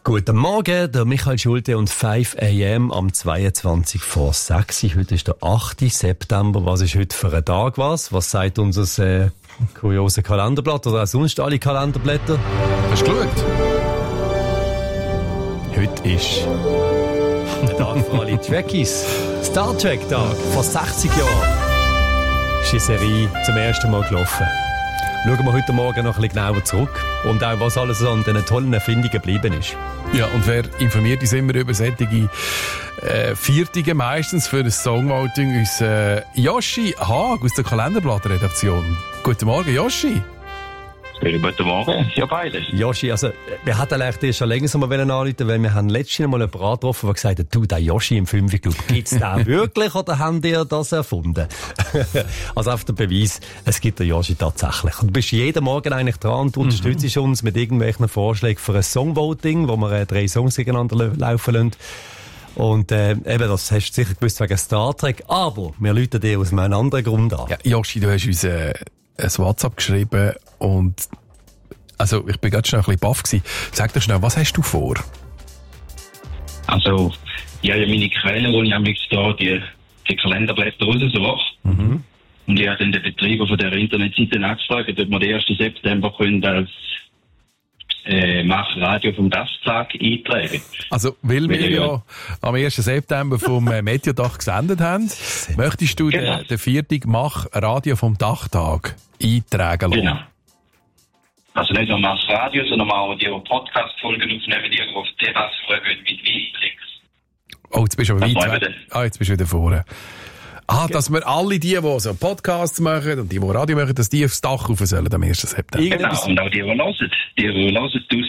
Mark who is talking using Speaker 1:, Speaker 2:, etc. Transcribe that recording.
Speaker 1: Guten Morgen, der Michael Schulte und 5 AM am 22 vor 6. Heute ist der 8. September. Was ist heute für ein Tag? Was sagt unser kuriose Kalenderblatt oder auch sonst alle Kalenderblätter?
Speaker 2: Hast du geschaut?
Speaker 1: Heute ist der Tag für alle Trekkies. Star Trek Tag. Vor 60 Jahren ist die Serie zum ersten Mal gelaufen. Schauen wir heute Morgen noch ein bisschen genauer zurück und auch, was alles an diesen tollen Erfindungen geblieben ist.
Speaker 2: Ja, und wer informiert uns immer über solche Viertige meistens für das Songwriting? Uns Joshi Haag aus der Kalenderblatt-Redaktion. Guten Morgen, Joshi.
Speaker 3: Guten Morgen, ja beide.
Speaker 1: Joshi, also, wir hatten eigentlich schon länger mal anrufen, weil wir haben letztens mal jemanden getroffen, der gesagt hat, du, der Joshi im 5. Club, gibt's den wirklich oder haben die das erfunden? Also auf der Beweis, es gibt den Joshi tatsächlich. Und du bist jeden Morgen eigentlich dran und unterstützt uns mit irgendwelchen Vorschlägen für ein Songvoting, wo wir 3 Songs gegeneinander laufen lassen. Und eben, das hast du sicher gewusst wegen Star Trek, aber wir rufen dir aus einem anderen Grund an.
Speaker 2: Ja, Joshi, du hast uns ein WhatsApp geschrieben und also ich bin gerade schon ein bisschen baff gewesen. Sag doch schnell, was hast du vor?
Speaker 3: Also, ja, meine Quellen, wo ich am liebsten da die Kalenderblätter raussuche. Und ich habe dann den Betreiber von der Internetseite nachgefragt, ob wir den 1. September können als Mach-Radio vom DAF-Tag eintragen.
Speaker 2: Also, weil wir ja am 1. September vom Mediodach gesendet haben, möchtest du den 4. Mach-Radio vom Dachtag eintragen lassen?
Speaker 3: Genau. Also nicht nur Mach-Radio, sondern auch die Podcast-Folgen aufnehmen, die auf die Terrasse mit Weittricks.
Speaker 2: Oh, jetzt bist du aber weit. Jetzt bist du wieder vorne. Dass wir alle die so Podcasts machen und die Radio machen, dass die aufs Dach rauf sollen am 1. September.
Speaker 3: Genau, und auch die hören, die